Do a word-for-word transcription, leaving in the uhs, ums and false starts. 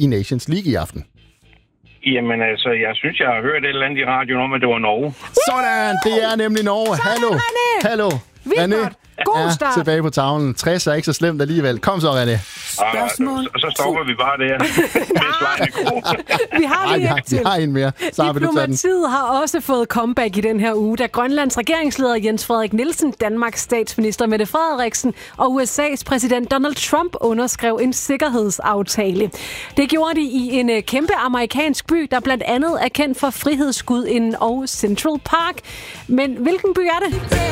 i Nations League i aften? Jamen altså, jeg synes, jeg har hørt et eller andet i radioen om, at det var Norge. Sådan, det er nemlig Norge. Sådan, Hallo, René. hallo. Vildt René godt. God start. er tilbage på tavlen. tres er ikke så slemt alligevel. Kom så, René. Spørgsmål. Og så stopper vi bare der. Med slejende ko. Vi har Nej, vi lige har, et til. vi har en mere. Så har vi du taget den. Diplomatiet har også fået comeback i den her uge, da Grønlands regeringsleder Jens Frederik Nielsen, Danmarks statsminister Mette Frederiksen og U S A's præsident Donald Trump underskrev en sikkerhedsaftale. Det gjorde de i en kæmpe amerikansk by, der blandt andet er kendt for Frihedsgudinden og Central Park. Men hvilken by er det?